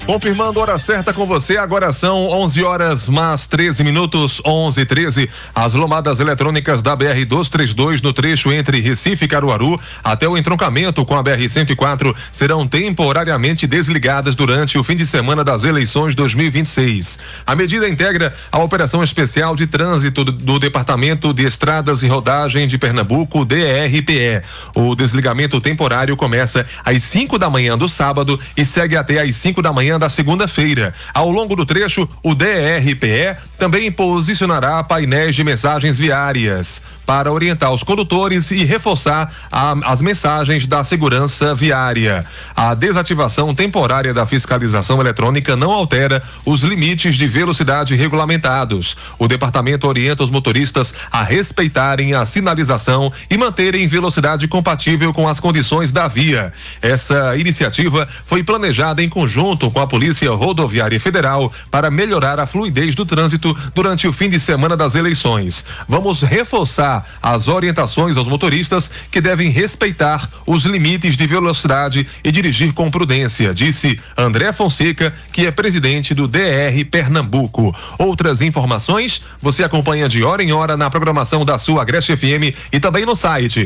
Confirmando a hora certa com você, agora são 11 horas mais 13 minutos, 11:13. As lomadas eletrônicas da BR-232 no trecho entre Recife e Caruaru até o entroncamento com a BR-104 serão temporariamente desligadas durante o fim de semana das eleições 2026. A medida integra a Operação Especial de Trânsito do Departamento de Estradas e Rodagem de Pernambuco, DRPE. O desligamento temporário começa às 5 da manhã do sábado e segue até às 5 da manhã da segunda-feira. Ao longo do trecho, o DRPE também posicionará painéis de mensagens viárias para orientar os condutores e reforçar as mensagens da segurança viária. A desativação temporária da fiscalização eletrônica não altera os limites de velocidade regulamentados. O departamento orienta os motoristas a respeitarem a sinalização e manterem velocidade compatível com as condições da via. Essa iniciativa foi planejada em conjunto com a Polícia Rodoviária Federal para melhorar a fluidez do trânsito durante o fim de semana das eleições. Vamos reforçar as orientações aos motoristas que devem respeitar os limites de velocidade e dirigir com prudência, disse André Fonseca, que é presidente do DR Pernambuco. Outras informações você acompanha de hora em hora na programação da sua Agreste FM e também no site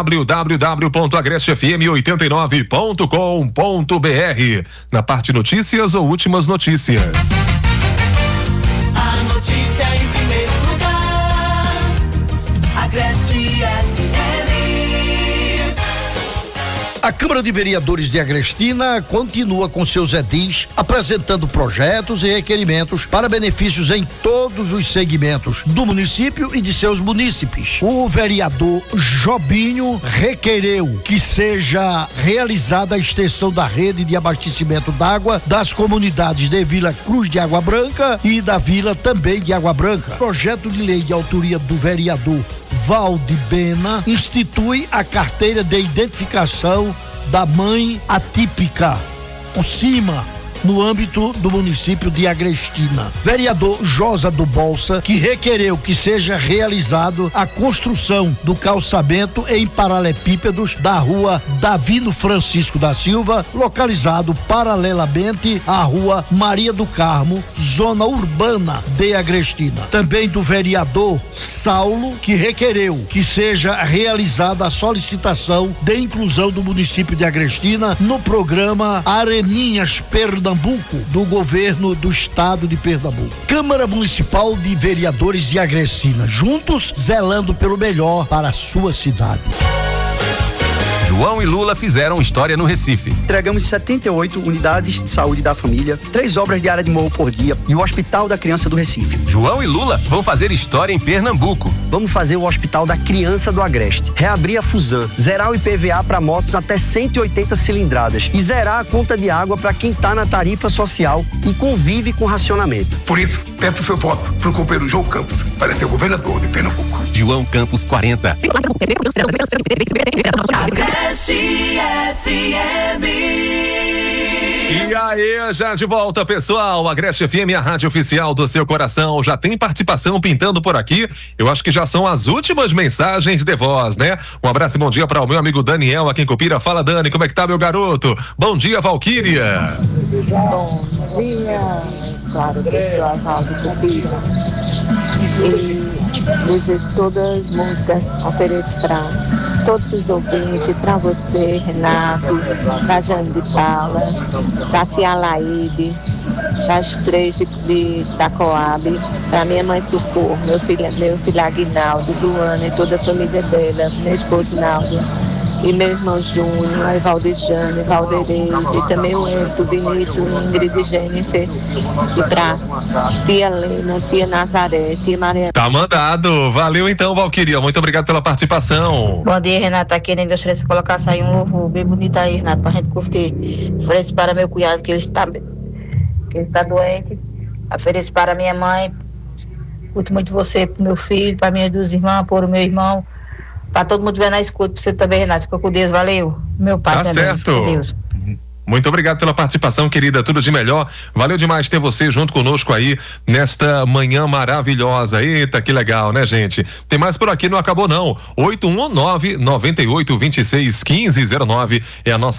www.agrestefm89.com.br. Na parte notícias ou últimas notícias. A notícia em primeiro lugar. Agreste FM. A Câmara de Vereadores de Agrestina continua com seus edis apresentando projetos e requerimentos para benefícios em todos os segmentos do município e de seus munícipes. O vereador Jobinho requereu que seja realizada a extensão da rede de abastecimento d'água das comunidades de Vila Cruz de Água Branca e da Vila também de Água Branca. Projeto de lei de autoria do vereador Valdibena institui a carteira de identificação da mãe atípica, o CIMA, no âmbito do município de Agrestina. Vereador Josa do Bolsa, que requereu que seja realizado a construção do calçamento em paralelepípedos da rua Davino Francisco da Silva, localizado paralelamente à rua Maria do Carmo, zona urbana de Agrestina. Também do vereador Saulo, que requereu que seja realizada a solicitação de inclusão do município de Agrestina no programa Areninhas Pernambuco, do governo do estado de Pernambuco. Câmara Municipal de Vereadores de Agrestina, juntos zelando pelo melhor para a sua cidade. João e Lula fizeram história no Recife. Entregamos 78 unidades de saúde da família, 3 obras de área de morro por dia e o Hospital da Criança do Recife. João e Lula vão fazer história em Pernambuco. Vamos fazer o Hospital da Criança do Agreste, reabrir a Fusan, zerar o IPVA para motos até 180 cilindradas e zerar a conta de água para quem está na tarifa social e convive com racionamento. Por isso, peço seu voto para o companheiro João Campos para ser governador de Pernambuco. João Campos 40. Agreste FM. E aí, já de volta, pessoal. Agreste FM, a rádio oficial do seu coração. Já tem participação pintando por aqui. Eu acho que já são as últimas mensagens de voz, né? Um abraço e bom dia para o meu amigo Daniel aqui em Cupira. Fala, Dani, como é que tá, meu garoto? Bom dia, Valquíria. Bom dia, claro, pessoal, de Cupira. E desejo todas as músicas, ofereço para todos os ouvintes, para você, Renato, para Jane de Paula, para Tia Laide, para as 3 da Coab, para minha mãe Socorro, meu filho Aguinaldo, Luana e toda a família dela, meu esposo Naldo, e meu irmão Júnior, a Valdejane, Valderez, e também o Ento, Vinícius, Ingrid e Jennifer, e para tia Lena, tia Nazaré, tia Maria. Tá mandado. Valeu então, Valquíria. Muito obrigado pela participação. Bom dia, Renato. Aqui nem gostaria de colocar aí um louvor bem bonito aí, Renato, pra gente curtir. Ofereço para meu cunhado que ele está doente. Ofereço para minha mãe. Curto muito você, pro meu filho, para minhas 2 irmãs, por o meu irmão. Pra todo mundo ver na escuta, pra você também, Renato. Fica com Deus, valeu. Meu pai tá também. Certo. Com Deus. Muito obrigado pela participação, querida. Tudo de melhor. Valeu demais ter você junto conosco aí nesta manhã maravilhosa. Eita, que legal, né, gente? Tem mais por aqui, não acabou não. 819-9826-1509 é a nossa